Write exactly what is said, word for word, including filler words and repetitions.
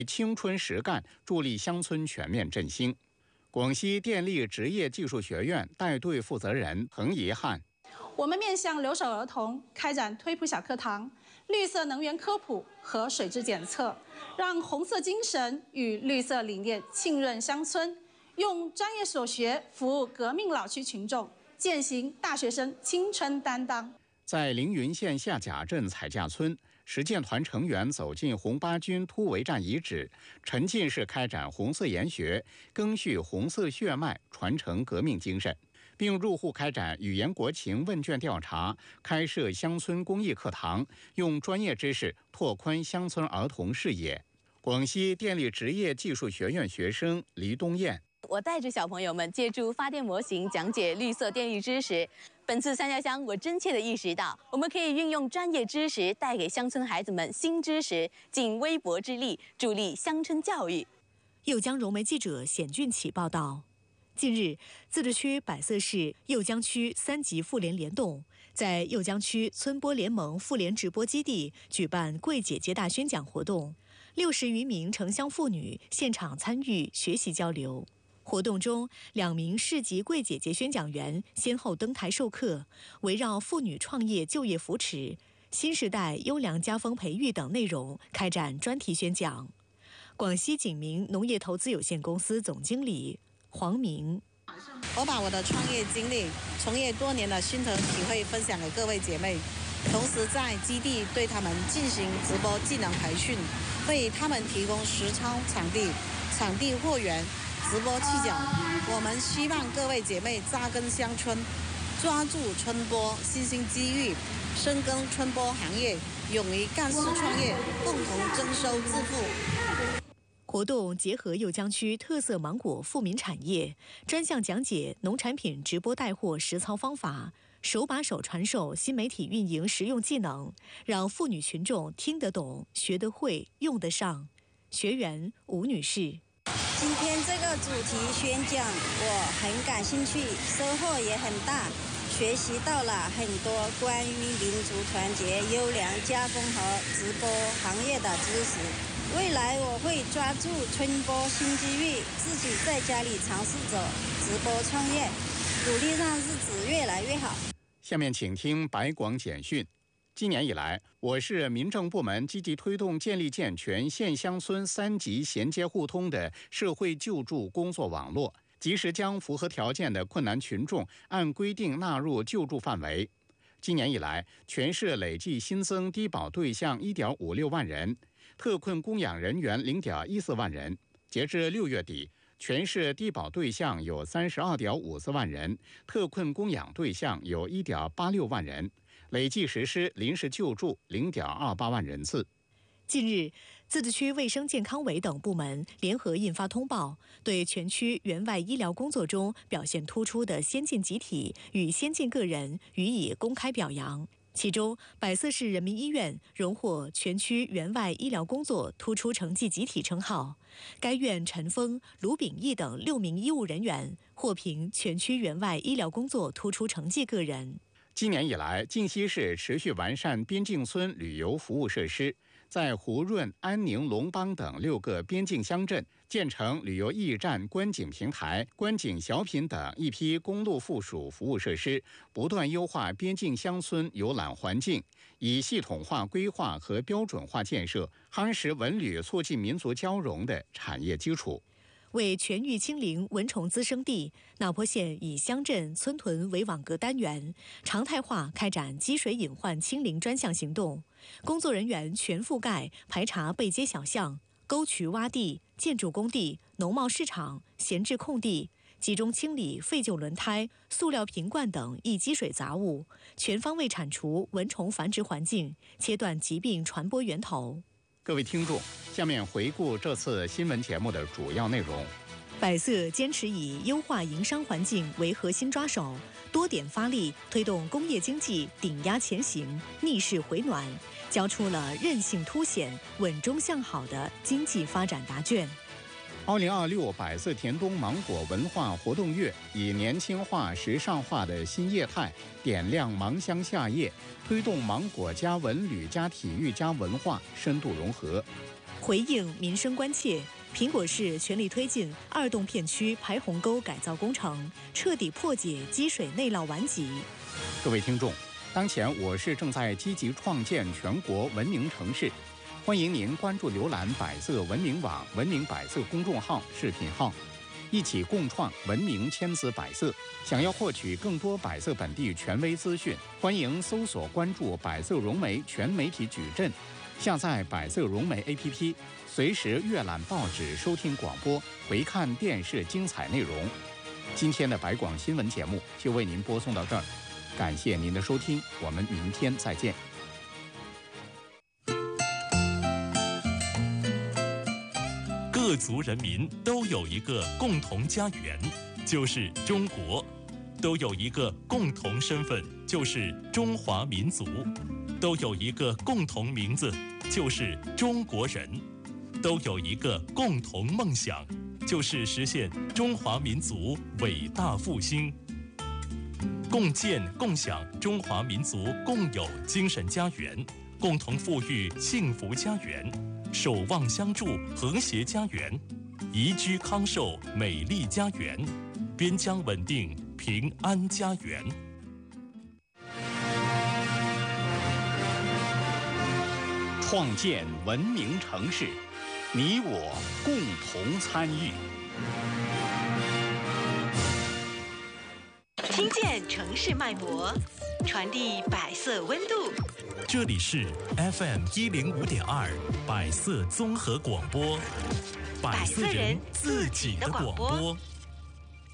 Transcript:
青春实干，助力乡村全面振兴。广西电力职业技术学院带队负责人彭怡汉。 我们面向留守儿童开展推普小课堂、绿色能源科普和水质检测，让红色精神与绿色理念浸润乡村，用专业所学服务革命老区群众，践行大学生青春担当。 在凌云县下甲镇彩架村，实践团成员走进红八军突围战遗址，沉浸式开展红色研学，赓续红色血脉，传承革命精神，并入户开展语言国情问卷调查，开设乡村公益课堂，用专业知识拓宽乡村儿童视野。广西电力职业技术学院学生黎东燕。 我带着小朋友们借助发电模型讲解绿色电力知识。本次三家乡，我真切地意识到，我们可以运用专业知识带给乡村孩子们新知识，尽微薄之力助力乡村教育。 右江融媒记者冼俊启报道。近日，自治区百色市右江区三级妇联联动在右江区村播联盟妇联直播基地举办贵姐姐大宣讲活动，六十余名城乡妇女现场参与学习交流。活动中，两名市级贵姐姐宣讲员先后登台授课，围绕妇女创业就业扶持、新时代优良家风培育等内容开展专题宣讲。广西景明农业投资有限公司总经理黄明， 我把我的创业经历、从业多年的心得体会分享给各位姐妹，同时在基地对她们进行直播技能培训，为她们提供实操场地、场地货源、直播气脚。我们希望各位姐妹扎根乡村，抓住春播新兴机遇，深耕春播行业，勇于干事创业，共同增收致富。 活动结合右江区特色芒果富民产业，专项讲解农产品直播带货实操方法，手把手传授新媒体运营实用技能，让妇女群众听得懂、学得会、用得上。学员吴女士。 今天这个主题宣讲我很感兴趣，收获也很大，学习到了很多关于民族团结、优良家风和直播行业的知识。未来我会抓住春播新机遇，自己在家里尝试着直播创业，努力让日子越来越好。 下面请听白广简讯。今年以来，我市民政部门积极推动建立健全县乡村三级衔接互通的社会救助工作网络，及时将符合条件的困难群众按规定纳入救助范围。今年以来，全市累计新增低保对象 一点五六万人，特困供养人员 零点一四万人。截至六月底，全市低保对象有 三十二点五四万人，特困供养对象有 一点八六万人，累计实施临时救助 零点二八万人次。 近日，自治区卫生健康委等部门联合印发通报，对全区援外医疗工作中表现突出的先进集体与先进个人予以公开表扬。其中，百色市人民医院荣获全区援外医疗工作突出成绩集体称号，该院陈峰、卢炳义等六名医务人员获评全区援外医疗工作突出成绩个人。 今年以来，靖西市持续完善边境村旅游服务设施，在胡润、安宁、龙邦等六个边境乡镇建成旅游驿站、观景平台、观景小品等一批公路附属服务设施，不断优化边境乡村游览环境，以系统化规划和标准化建设，夯实文旅促进民族交融的产业基础。 为全域清零蚊虫滋生地，那坡县以乡镇村屯为网格单元，常态化开展积水隐患清零专项行动。工作人员全覆盖排查背街小巷、沟渠洼地、建筑工地、农贸市场、闲置空地，集中清理废旧轮胎、塑料瓶罐等易积水杂物，全方位铲除蚊虫繁殖环境，切断疾病传播源头。 各位听众，下面回顾这次新闻节目的主要内容。 百色坚持以优化营商环境为核心抓手，多点发力推动工业经济顶压前行、逆势回暖，交出了韧性凸显、稳中向好的经济发展答卷。 二零二六百色田东芒果文化活动月以年轻化、时尚化的新业态，点亮芒乡夏夜，推动芒果加文旅加体育加文化深度融合。 回应民生关切，苹果市全力推进二洞片区排洪沟改造工程，彻底破解积水内涝顽疾。 各位听众，当前我市正在积极创建全国文明城市，欢迎您关注浏览百色文明网、文明百色公众号、视频号，一起共创文明千姿百色。想要获取更多百色本地权威资讯，欢迎搜索关注百色融媒全媒体矩阵，下载百色融媒 A P P， 随时阅览报纸、收听广播、回看电视精彩内容。今天的百广新闻节目就为您播送到这儿，感谢您的收听，我们明天再见。 各族人民都有一个共同家园，就是中国；都有一个共同身份，就是中华民族；都有一个共同名字，就是中国人；都有一个共同梦想，就是实现中华民族伟大复兴。共建共享中华民族共有精神家园，共同富裕幸福家园，守望相助和谐家园，宜居康寿美丽家园，边疆稳定平安家园。 创建文明城市，你我共同参与。 听见城市脉搏，传递百色温度。 这里是 F M 一零五点二百色综合广播，百色人自己的广播。